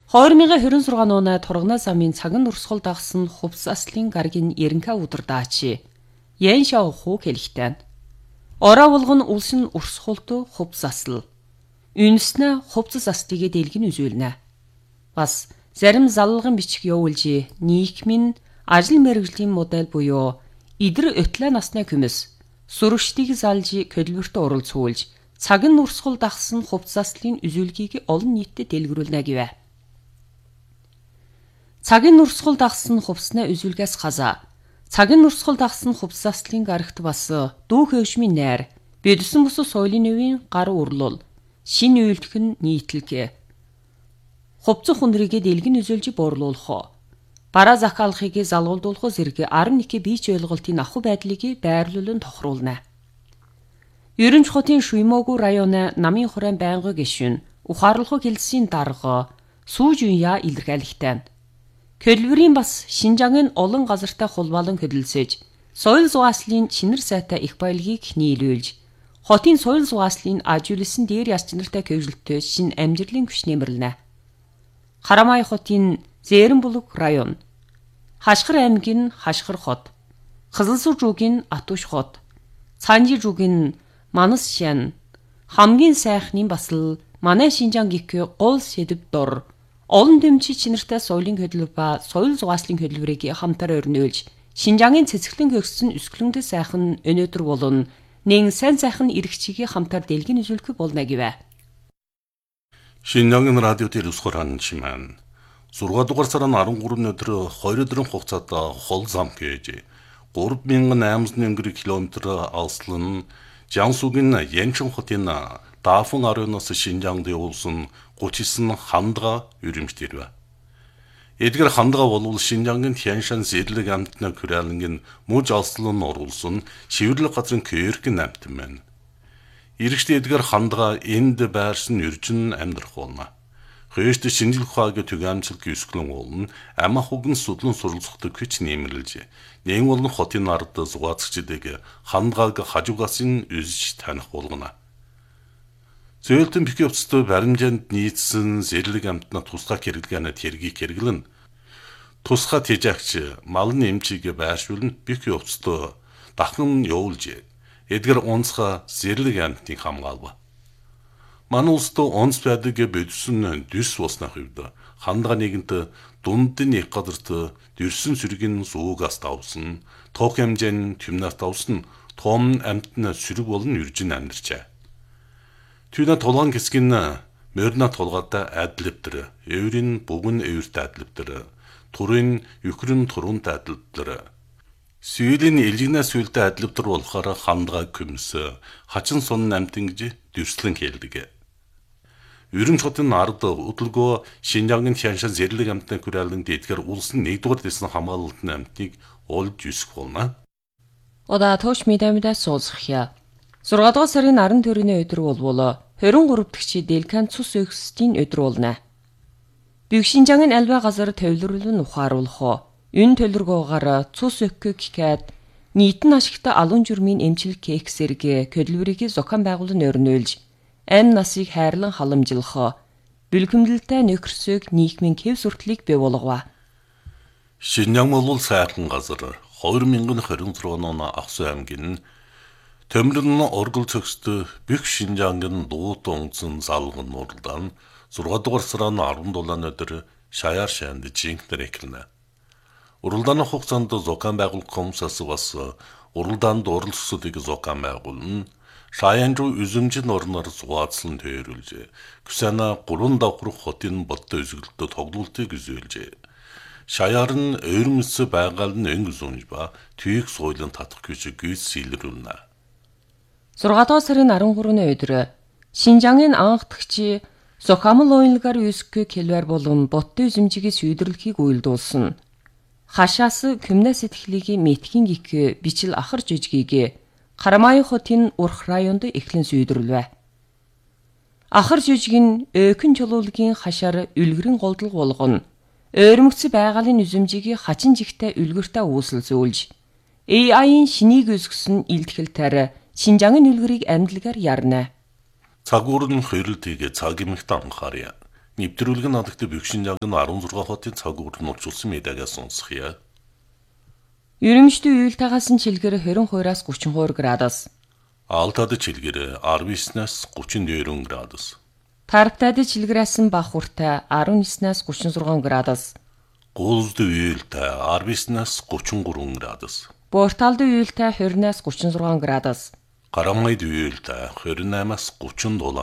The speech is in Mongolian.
2026 оны тургана замын цагын урсгал дагсан хувцас аслын гаргийн эренка удирдаачи Ян Шаоху хэлэхтэн. Ороо болгон улсын урсгалт хувцас асл. Үнэснэ хувцас астыгээ дэлгэн үзүүлнэ. Бас зарим заллагын бичих явуулж нийгмийн ажил мэргэжлийн модель буюу идэр өтлөө насны хүмс сүрэгчдийг залж хөдөлмөртө оролцуулж цагын урсгал дагсан хувцас аслын үзүүлгийг олон нийтэд дэлгэрүүлнэ гэвэ. Цагийн урсгал дагсан хувцсны үзүүлгээс хазаа. Цагийн урсгал дагсан хувцас аслын гарагт бас дүүх хөвшмийн найр, бидсэн бус соёлын өвийн гар урлал, шин үйлдэх нийтлэг. Хувцас хүндрийг дэлгэн үзүүлж буурлуулах. Бараа захиалахыг залгуулдуулах зэрэг 11 бийч ойлголтын ахуй байдлыг байрлуулан тохируулна. Ерөнч хотын Шуймогу районы намын хураан байнгын гишүүн ухаарлах хэлсийн дарга Сүүжүнья илэрхийлэхтэн. Хөдөлмөрийн бас Шинжангийн олон газартай хулбалан хөдөлсөж, соёл зугааслын чинэр сайтай их баялагийг нийлүүлж, хотын соёл зугааслын ажиулсан дээр яс чинэртэй кэвжлэлтөө шин амжилтын күч нэмэрлэнэ. Харамай хотын Зээрэнбулуг район, Хашгир аймгийн Хашгир хот, Кызылсуу жуугийн Атуш хот, Цанжи жуугийн Манас шан, хамгийн сайхны басл манай Шинжаан гих гол сэдэв дор олон дэвчи чинэртэй соёлын хөдөлмөр ба соёл зугааслын хөдөлмөрийг хамтар өрнөөлж, Шинжаангийн цэцэглэн хөгссөн өсгөлөндөө сайхан өнөөдөр болон нэн сайн сайхан эрэгчийг хамтар дэлгэн үзүүлэх болно гэвэ. Шинжаангийн радио дээр усхоран чимэн 6 дугаар сарын 13-ны өдөр 2 өдрийн хугацаанд хол зам гэж 3800 км алслан Jiangsuгийн Янчин хотын Дафун ареноос Шинжаанд явуулсан 39 хандгаа үрэмжтэрвэ. Эдгээр хандгаа болвол Шинжаангийн Тяншан зэрлэг амтны хүрээлэнгийн муж алслан оруулсан шивэрлэг газрын кэрхэн амтан байна. Иргэштэй эдгээр хандгаа энд байрсан үржин амьдрах болно. Хөөст шинжлэх ухааны түгээмжлэг өсгөлөн уулна амах угэн судлан суралцахдаг хүч нэмэрлж нэн болон хотын ард зугаацчдыг хандгааг хажуугасын үзж таних болгоно. Зөөлтөн бих явцтай баримжаанд нийцсэн зэрлэг амтна тусгай хэрэглээнэ тэргийг хэрэглэн тусгай тэжаагч малын эмчийг байршуулна бих явцтай дахин явуулж эдгээр онцгой зэрлэг амтныг хамгаалв. Манай улсад онц байдаг бодсон дүрс болсны хувьд хандгаа нэгэнт дундын их газарт дүрсэн сүргийн зуугаас давсан, тоох хэмжээний тэмнээс давсан том амтны сүрэг болон үржин амьдарчээ. Түүний тулгаан хэсгийн морина тулгаатай адилвтэр, эврийн бүгэн эвэртэй адилвтэр, турын юхрын турунтай адилвтэр, сүйлийн илгнээс сүйлтэй адилвтэр болохоор хандгаа күмс, хачин сон амтан гэж дүрслэн хэлдэг. Ерөнч хотын ард удалгүй Шинжаангийн Тяншан зэрлэг амтны хүрээлэнд эдгээр улсын 1-р дэсний хамгаалалтын амтныг олж үсэх болно. Ода тоош мэдэмдээ суулцахъя. 6 дугаар сарын 14-ний өдөр болвол 23 дахь Дэлкан цус өгсдийн өдөр болно. Büyük Шинжаангийн альва газар төвлөрүүлэн ухааруулах. Энэ төлөвлөгөөгөөр цус өгөх гэхэд нийтэн ашигтай алуун журмын эмчилэг кек зэрэг хөдөлмөрийг зохион байгуулан өрнөөлж амь насыг хайрлан халамжилах, бэлгэмдэлтэй нөхөрсөг нийгмийн хэв суртлыг бий болгов. Шинжаан бол сайхан газар 2026 оны Аксу аймгийн Төмрөн оргил цогцтой Büyük Шинжаангийн дуут онгцон залгын уралдаан 6 дугаар сарын 17-ны өдөр Шаяар шанд жинхнэр эхэлнэ. Уралдааны хугацаанд зохион байгуулах комиссаас бас уралдаанд оролцсодыг зохион байгуулна. Шаяан руу үзэмжин орноор зугаацлан тээруулж, Күсана 3 давхрах хотын бодтой үзэгдэлтэй тоглолтыг үзүүлж, Шаяар нь ойрмөс байгаал нь өнгө зүүнж ба түйх соёлын татах хүчийг илрүүлнэ. 6 дугаар сарын 13-ны өдөр Шинжаангийн анхдагч зохиомл уянлагаар үсэх хэлбэр болон бодтой үзэмжийг сүйдэрлэхийг уйлдуулсан. Хашаас Кюмнас сэтгэлийг метхийн гих бичил ахар жижигийг Харамай хотын урх районд эхлэн сүйдэрлэв. Ахар жижиг нь өөхөн чулуулгийн хашаар үлгэрийн голдлог болгоно. Ойрмогц байгалийн үзэмжийг хачин жигтэй үлгэртэй үүсэлзүүлж, AI-ийн шинийг үсгэсэн илтгэлтээр Шинжаангийн үлгэрийг амьдлагаар ярна. Цагуур нь хөрөлтийг цаг эмэгтэй анхаарья. Нэвтрүүлэг нь одогт Бэкшинжанг нь 16 хотын цаг үеэр нурчулсан мэдаагаас сонсхийа. Ерөнхийдөө уйлтаагаас нь чилгээр 22-аас 32 градус. Алтад чилгээр 19-аас 32 градус. Тарптад чилгэрээс нь бага хүртэ 19-аас 36 градус. Гуулд уйлтай 19-аас 33 градус. Борталд уйлтай 20-аас 36 градус. Гарамайд уйлтай 28-аас 37